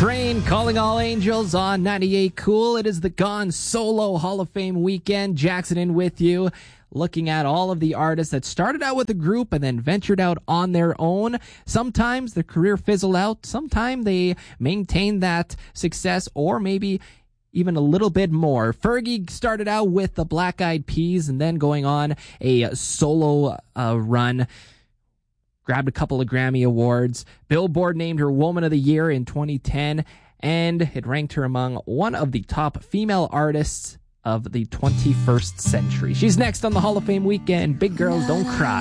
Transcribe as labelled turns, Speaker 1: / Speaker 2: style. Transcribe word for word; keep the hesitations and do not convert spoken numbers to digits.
Speaker 1: Train calling all angels on ninety-eight Cool. It is the Gone Solo Hall of Fame weekend. Jackson in with you, looking at all of the artists that started out with a group and then ventured out on their own. Sometimes their career fizzled out. Sometimes they maintained that success, or maybe even a little bit more. Fergie started out with the Black Eyed Peas and then going on a solo uh, run. Grabbed a couple of Grammy Awards. Billboard named her Woman of the Year in twenty ten, and it ranked her among one of the top female artists of the twenty-first century. She's next on the Hall of Fame weekend. Big Girls Don't Cry.